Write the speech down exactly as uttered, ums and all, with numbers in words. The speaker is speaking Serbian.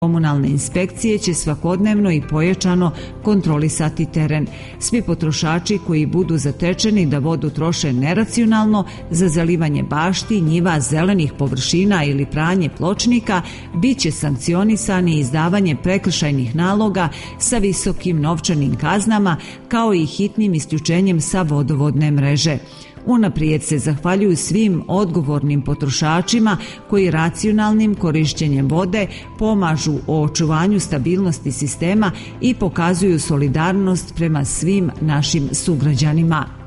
Komunalne inspekcije će svakodnevno i pojačano kontrolisati teren. Svi potrošači koji budu zatečeni da vodu troše neracionalno za zalivanje bašti, njiva, zelenih površina ili pranje pločnika bit će sankcionisani izdavanjem prekršajnih naloga sa visokim novčanim kaznama kao i hitnim isključenjem sa vodovodne mreže. Unaprijed se zahvaljuju svim odgovornim potrošačima koji racionalnim korišćenjem vode pomažu u očuvanju stabilnosti sistema i pokazuju solidarnost prema svim našim sugrađanima.